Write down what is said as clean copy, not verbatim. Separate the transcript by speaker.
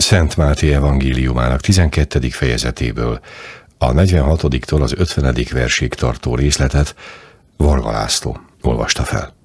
Speaker 1: Szent Máté evangéliumának 12. fejezetéből a 46-tól az 50. versig tartó részletet Varga László olvasta fel.